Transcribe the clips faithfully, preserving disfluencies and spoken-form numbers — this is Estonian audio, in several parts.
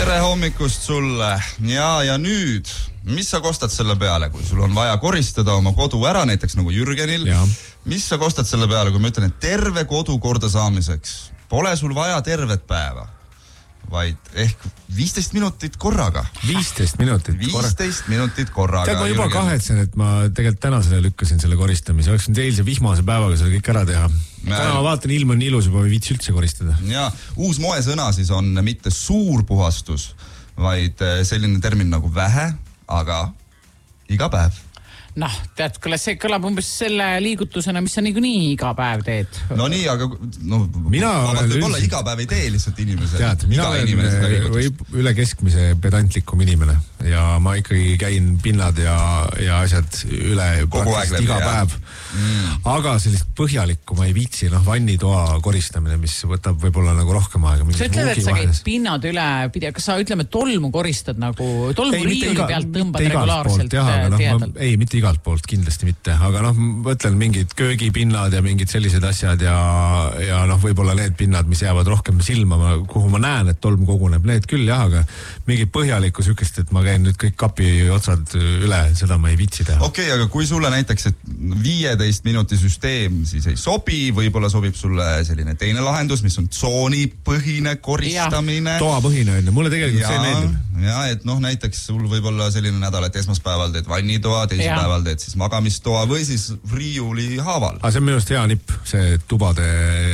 Tere hommikust sulle. Ja, ja nüüd, mis sa kostad selle peale, kui sul on vaja koristada oma kodu ära, näiteks nagu Jürgenil? Ja. Mis sa kostad selle peale, kui ma ütlen, et terve kodu korda saamiseks pole sul vaja tervet päeva, vaid ehk viisteist minutit korraga. viisteist minutit korraga. viisteist minutit korraga. Tead, ma juba Jürgen. kahetsen, et ma tegelikult tänasele lükkasin selle koristamise. Oleks nüüd eilse vihmase päevaga selle kõik ära teha. Täna ma vaatan, ilm on ilus, juba ei viitsi üldse koristada. Ja, uus moesõna siis on mitte suur puhastus, vaid selline termin nagu vähe, aga iga päev. Noh, tead, kuule, see kõlab umbes selle liigutusena, mis sa niikuinii iga päev teed. No nii, aga no, mina olen võib-olla iga päev ei tee lihtsalt inimesed. Tead, mina olen võib üle keskmise pedantlikum inimene ja ma ikkagi käin pinnad ja, ja asjad üle praktiliselt iga jah. päev. Mm. Aga sellist põhjalikku ma ei viitsi, noh, vannitoa koristamine, mis võtab võib-olla nagu rohkem aega. Sa ütled, et sa käid pinnad üle, kas sa ütleme tolmu koristad nagu, tolmu ei, riiuli iga, pealt tõmbad regulaarselt teedalt? Ei, mitte igalt poolt, kindlasti mitte, aga noh, mõtlen mingid köögipinnad ja mingid sellised asjad ja, ja noh, võib-olla need pinnad, mis jäävad rohkem silma, kuhu ma näen, et tolm koguneb, need küll jah, aga mingid põhjalikku sükest, et ma käin nüüd kõik kapi otsad üle, seda ma ei viitsi teha. Okei, okay, aga kui sulle näiteks, et viieteist minuti süsteem siis ei sobi, võib-olla sobib sulle selline teine lahendus, mis on tsoonipõhine koristamine. Toapõhine on, mulle tegelikult ja, see meeldib. Ja, et noh, näiteks sul võib-olla selline nädal, et esmaspäeval teed vannitoa, teisipäeval teed siis magamistoa või siis riiuli haaval. Aga see on minust hea nipp, see tubade,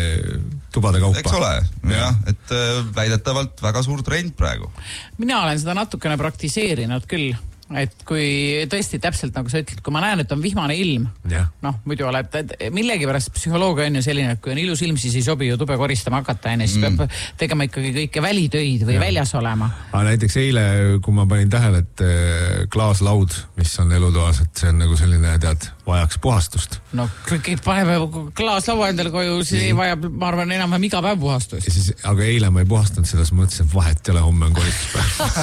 tubade kaupa. Eks ole, jah, et väidetavalt väga suur trend praegu. Mina olen seda natukene praktiseerinud küll. Et kui tõesti täpselt nagu sa ütled, kui ma näen, et on vihmane ilm, noh, muidu oled, millegi pärast psühholoogia on ju selline, et kui on ilus ilm, siis ei sobi ju tube koristama hakata, enne siis mm. peab tegema ikkagi kõike välitöid või ja. väljas olema. Aga näiteks eile, kui ma panin tähele, et klaaslaud, mis on elutoas, et see on nagu selline, tead, vajaks puhastust. No, kõik paneme klaaslaua endale koju, siis ei vaja, ma arvan, enam iga päev puhastust. Siis, aga eile ma ei puhastanud seda, siis mõtlesin, et vahet ei ole, homme on koristuspäev.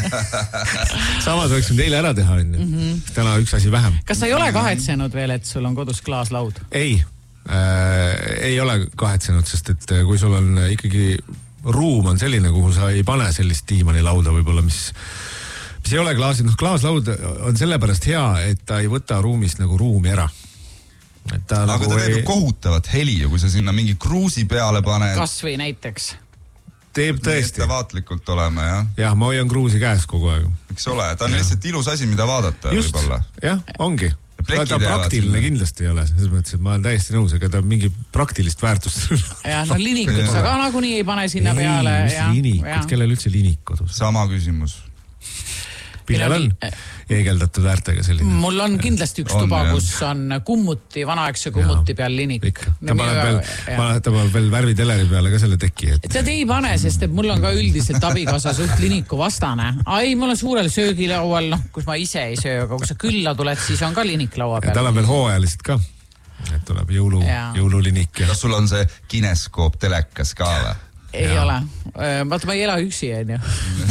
Samas võiks eile ära teha, on ju. Mm-hmm. Täna üks asi vähem. Kas sa ei ole kahetsenud veel, et sul on kodus klaaslaud? Ei, äh, ei ole kahetsenud, sest et kui sul on ikkagi ruum on selline, kuhu sa ei pane sellist diivanilauda võib-olla, mis, mis ei ole klaasi. Noh, klaaslaud on sellepärast hea, et ta ei võta ruumist nagu ruumi ära. Et ta aga nagu ta teeb ei... ju kohutavat heli, kui sa sinna mingi kruusi peale pane. Kas või näiteks? Teeb tõesti. Ettevaatlikult olema, jah? Jah, ma hoian kruusi käes kogu aeg. Eks ole, ta on ja. lihtsalt ilus asi, mida vaadata. Just, võibolla. jah, ongi. Ta praktiline kindlasti ei ole, selles mõttes, et ma olen täiesti nõus, aga ta on mingi praktilist väärtust. Ja, no linikut sa ka nagunii ei pane sinna ei, peale. Ei, mis linikut, kellel üldse linik kodus? Sama küsimus. Pillel on eegeldatud väärtega selline. Mul on kindlasti üks on, tuba, jah. kus on kummuti, vanaaegse kummuti ja, peal linik. Ta paneb veel, ta paneb veel värviteleri peale ka selle teki. Et... Tead ei pane, sest et mul on ka üldiselt abikaasa suht liniku vastane. Ai, mul on suurel söögilaual, noh, kus ma ise ei söö, aga kui sa külla tuled, siis on ka linik laua peal. Tal on veel hooajaliselt ka. Et tuleb jõulu, jõululinik. Ja... Kas sul on see kineskoop telekas ka või? Ei ja. ole. Vaata, ma ei ela üksi, on ju.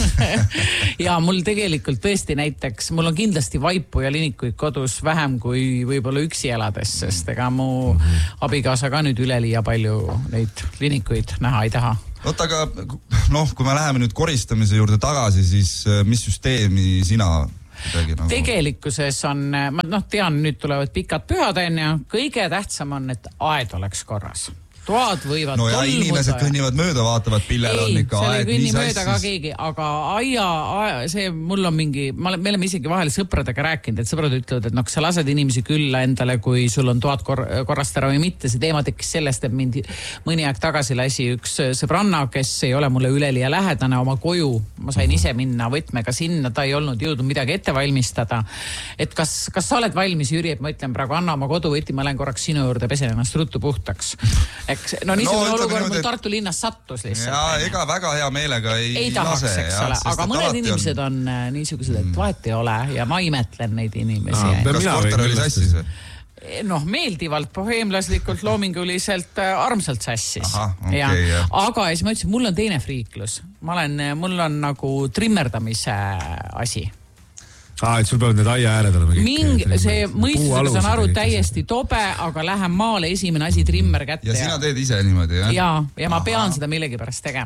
Ja mul tegelikult tõesti näiteks, mul on kindlasti vaipu ja linikuid kodus vähem kui võib-olla üksi elades, sest ega mu abikaasa ka nüüd üleliia palju neid linikuid näha ei taha. Oot, aga noh, kui me läheme nüüd koristamise juurde tagasi, siis mis süsteemi sina nagu... Tegelikkuses on, ma noh, tean, nüüd tulevad pikad pühad, on ju, kõige tähtsam on, et aed oleks korras. Toad võivad no ja tolmuda. Inimesed kõnnivad mööda, vaatavad pillel ei, on ikka aed. Ei, see ei kõnni mööda assis. ka keegi, aga aia, aia, see mul on mingi, ma, me oleme isegi vahel sõpradega rääkinud, et sõbrad ütlevad, et noh, sa lased inimesi külla endale, kui sul on toad kor korrast ära või mitte. See teema tekkis sellest, et mind mõni aeg tagasi lasi üks sõbranna, kes ei ole mulle üleliia lähedane oma koju. Ma sain ise minna võtmega sinna, ta ei olnud jõudnud midagi ette valmistada. Et kas, kas sa oled valmis, Jüri, et ma ütlen praegu, anna oma koduvõti, ma lähen korraks sinu juurde, pesen ennast ruttu puhtaks. Eks, no niisugune no, olukord mul Tartu linnas sattus lihtsalt. Ja ega väga hea meelega ei, ei tahaks, lase. Eks ole, aga mõned inimesed on, on niisugused, et vahet ei ole ja ma imetlen neid inimesi. No, kas korter oli sassis? Noh, meeldivalt, boheemlaslikult, loominguliselt, armsalt sassis. Aha, okay, ja. Ja. Aga siis ma ütlesin, mul on teine friiklus. Ma olen, mul on nagu trimmerdamise asi. Ah, et sul peavad need aia ääred olema kõik. Mingi, see mõistusega saan aru täiesti tobe, aga lähen maale esimene asi trimmer kätte. Ja sina teed ise niimoodi, jah? Ja, ja ma Aha. pean seda millegi pärast tegema.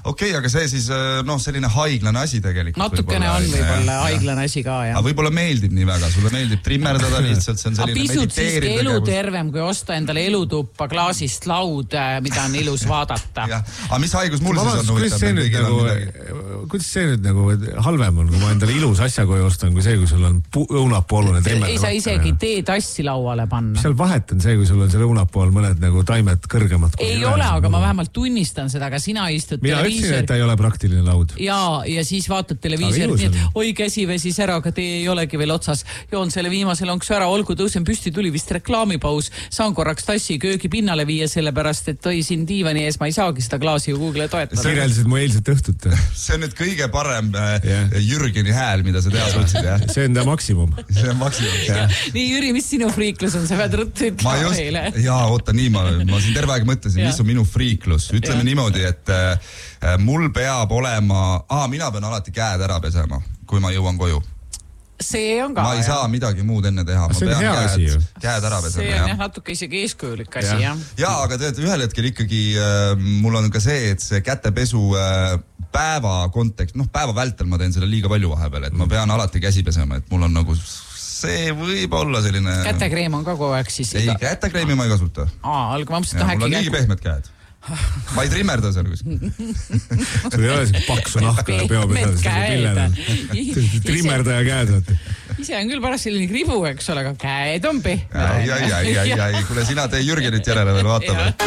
okei okay,, aga see siis noh, selline haiglane asi tegelikult. Natukene on võib-olla haiglane asi ka, jah. Aga võib-olla meeldib nii väga, sulle meeldib trimmerdada lihtsalt, see on selline mediteeriv tegevus. Pisut siiski elutervem, kui osta endale elutuppa klaasist laud, mida on ilus vaadata. Aga mis haigus mul siis on? Kuidas see nüüd nagu, kuidas see nüüd nagu halvem on, kui ma endale ilus asja koju ostan, kui see, kui sul on õunapoolune trimmer? Ei saa isegi teetassi lauale panna. Seal vahet on see, kui sul on seal õunapool mõned nagu taimed kõrgemad. Ei ole, aga ma vähemalt tunnistan seda, aga sina istud mina televiisor. Ütlesin, et ta ei ole praktiline laud. Ja, ja siis vaatad televiisorit, nii et oi, käsi vesis ära, aga tee ei olegi veel otsas. Joon selle viimase lonksu ära, olgu tõusen püsti, tuli vist reklaamipaus. Saan korraks tassi köögi pinnale viia, sellepärast, et oi siin diivani ees, ma ei saagi seda klaasi ju Google'e toetada. Kirjeldasid mu eilset õhtut. See on nüüd kõige parem yeah. Jürgeni hääl, mida sa teha saatsid, jah? See on ta maksimum. See on maksimum, jah. Nii, Jüri, mis sinu friiklus on? Sa pead rõttu ütlema meile. Jaa, oota, nii ma, ma siin terve aeg mõtlesin, mis on minu friiklus. Ütleme ja. Niimoodi, et äh, mul peab olema, aa, mina pean alati käed ära pesema, kui ma jõuan koju. See on ka, ma ei jah. saa midagi muud enne teha, ma pean käed, käed ära pesema. See on jah, natuke isegi eeskujulik asi, jah. Jaa, aga tead, ühel hetkel ikkagi äh, mul on ka see, et see kätepesu äh, päeva kontekst, noh, päeva vältel ma teen selle liiga palju vahepeal, et ma pean alati käsi pesema, et mul on nagu see võib olla selline... Kätekreem on ka kogu aeg siis... Ei, kätekreemi ma ei kasuta. Aa, alga ma mõtlesin, et äkki... Mul on niigi pehmed käed. Ma ei trimmerda seal kuskil. Sul ei ole paksu nahka ja peopesada. Trimmerda ja käed. Ise on küll pärast selline kribu, eks ole, aga käed on pehme. Ai, ai, ai, ai, ai. Kule sina tee Jürgenit järele veel, vaatame.